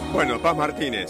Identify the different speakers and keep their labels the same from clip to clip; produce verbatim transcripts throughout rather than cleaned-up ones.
Speaker 1: Bueno, Paz Martínez.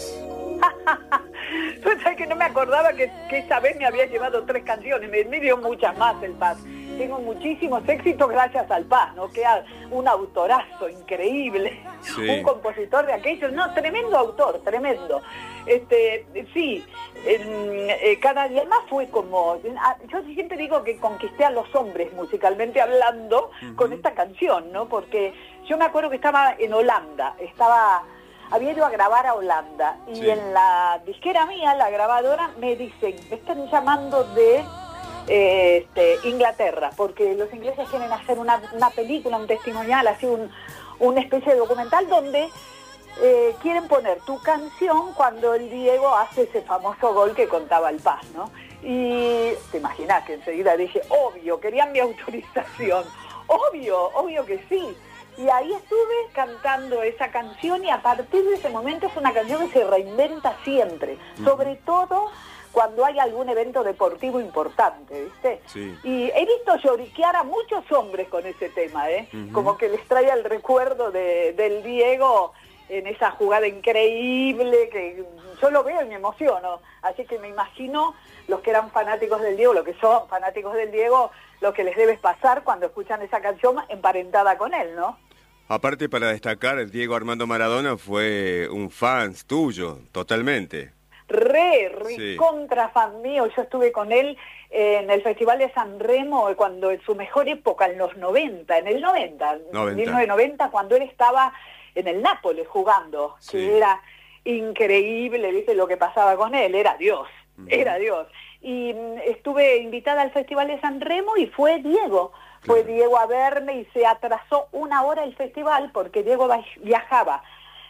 Speaker 2: Tú sabes que no me acordaba que, que esa vez me había llevado tres canciones, me, me dio muchas más el Paz. Tengo muchísimos éxitos gracias al Paz, ¿no? Que era un autorazo increíble,
Speaker 1: Sí.
Speaker 2: Un compositor de aquellos, no, tremendo autor, tremendo. Este, sí, eh, eh, cada día más fue como, yo siempre digo que conquisté a los hombres musicalmente hablando uh-huh. con esta canción, ¿no? Porque yo me acuerdo que estaba en Holanda, estaba... había ido a grabar a Holanda y sí. en la disquera mía, la grabadora, me dicen, me están llamando de eh, este, Inglaterra, porque los ingleses quieren hacer una, una película, un testimonial, así un, una especie de documental donde eh, quieren poner tu canción cuando el Diego hace ese famoso gol que contaba el Paz, ¿no? Y te imaginas que enseguida dije, obvio, querían mi autorización, obvio, obvio que sí. Y ahí estuve cantando esa canción y a partir de ese momento es una canción que se reinventa siempre, uh-huh. sobre todo cuando hay algún evento deportivo importante, ¿viste? Sí. Y he visto lloriquear a muchos hombres con ese tema, ¿eh? Uh-huh. Como que les trae el recuerdo de, del Diego en esa jugada increíble, que yo lo veo y me emociono. Así que me imagino los que eran fanáticos del Diego, los que son fanáticos del Diego, lo que les debe pasar cuando escuchan esa canción emparentada con él, ¿no?
Speaker 1: Aparte, para destacar, el Diego Armando Maradona fue un fan tuyo, totalmente.
Speaker 2: Re, re sí. contra fan mío. Yo estuve con él en el Festival de San Remo cuando en su mejor época, en los noventa, en el noventa,
Speaker 1: noventa.
Speaker 2: mil novecientos noventa, cuando él estaba en el Nápoles jugando, sí. que era increíble, ¿viste? Lo que pasaba con él, era Dios, uh-huh. era Dios. Y estuve invitada al Festival de San Remo y fue Diego. Fue Diego a verme y se atrasó una hora el festival porque Diego viajaba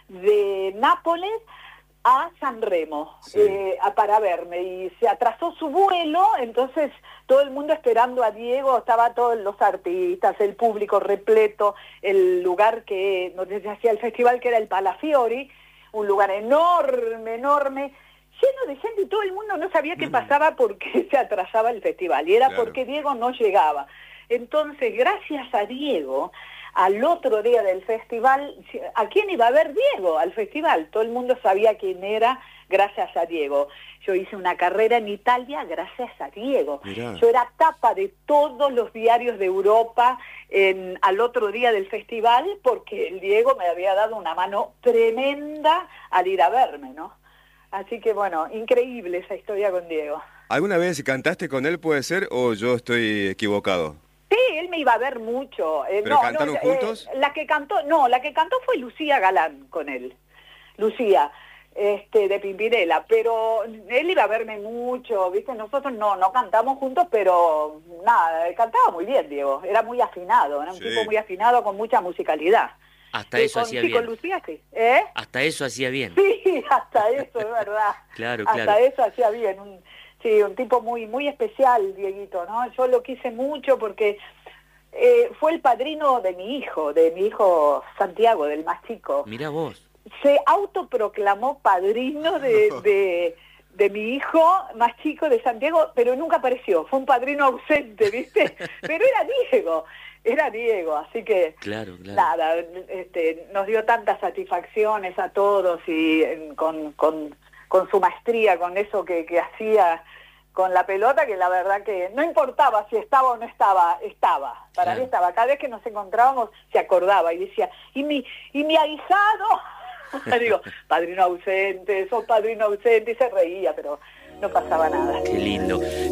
Speaker 2: de Nápoles a San Remo sí. eh, para verme y se atrasó su vuelo, entonces todo el mundo esperando a Diego, estaba todos los artistas, el público repleto, el lugar que donde se hacía el festival que era el Palafiori, un lugar enorme, enorme, lleno de gente y todo el mundo no sabía qué pasaba porque se atrasaba el festival y era claro. porque Diego no llegaba. Entonces, gracias a Diego, al otro día del festival, ¿a quién iba a ver Diego al festival? Todo el mundo sabía quién era gracias a Diego. Yo hice una carrera en Italia gracias a Diego. Mirá. Yo era tapa de todos los diarios de Europa en, al otro día del festival porque el Diego me había dado una mano tremenda al ir a verme, ¿no? Así que, bueno, increíble esa historia con Diego.
Speaker 1: ¿Alguna vez cantaste con él, puede ser, o yo estoy equivocado?
Speaker 2: Sí, él me iba a ver mucho. Eh,
Speaker 1: ¿Pero
Speaker 2: no,
Speaker 1: cantaron
Speaker 2: no,
Speaker 1: juntos?
Speaker 2: Eh, la que cantó, no, la que cantó fue Lucía Galán con él. Lucía, este, de Pimpinela. Pero él iba a verme mucho, ¿viste? Nosotros no, no cantamos juntos, pero nada, cantaba muy bien, Diego. Era muy afinado, era un sí. tipo muy afinado con mucha musicalidad.
Speaker 3: Hasta eso
Speaker 2: con,
Speaker 3: hacía
Speaker 2: sí,
Speaker 3: bien.
Speaker 2: Con Lucía, sí. ¿Eh?
Speaker 3: Hasta eso hacía bien.
Speaker 2: Sí, hasta eso, es verdad.
Speaker 3: Claro,
Speaker 2: hasta
Speaker 3: claro.
Speaker 2: Hasta eso hacía bien. Un, sí, un tipo muy, muy especial, Dieguito, ¿no? Yo lo quise mucho porque eh, fue el padrino de mi hijo, de mi hijo Santiago, del más chico.
Speaker 3: Mirá vos.
Speaker 2: Se autoproclamó padrino de, de, de mi hijo más chico, de Santiago, pero nunca apareció. Fue un padrino ausente, ¿viste? Pero era Diego. Era Diego, así que
Speaker 3: claro, claro.
Speaker 2: nada, este, nos dio tantas satisfacciones a todos y en, con, con, con su maestría, con eso que, que hacía con la pelota, que la verdad que no importaba si estaba o no estaba, estaba, para claro. mí estaba. Cada vez que nos encontrábamos se acordaba y decía, ¿y mi, y mi ahijado? Digo, padrino ausente, sos padrino ausente, y se reía, pero no pasaba nada.
Speaker 3: Qué lindo.